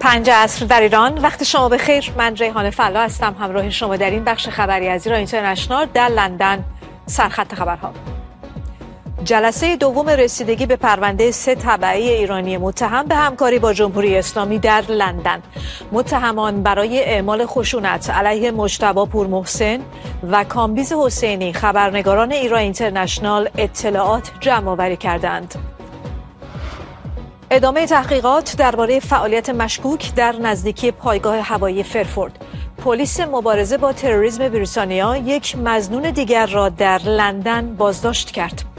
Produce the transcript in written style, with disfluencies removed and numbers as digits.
5 عصر در ایران. وقت شما بخیر. من ریحانه فلا هستم، همراه شما در این بخش خبری از ایران اینترنشنال در لندن. سرخط خبرها: جلسه دوم رسیدگی به پرونده 3 تبعی ایرانی متهم به همکاری با جمهوری اسلامی در لندن. متهمان برای اعمال خشونت علیه مجتبی پورمحسن و کامبیز حسینی، خبرنگاران ایران اینترنشنال، اطلاعات جمع آوری کردند. ادامه تحقیقات درباره فعالیت مشکوک در نزدیکی پایگاه هوایی فرفورد. پلیس مبارزه با تروریسم بریتانیا یک مظنون دیگر را در لندن بازداشت کرد.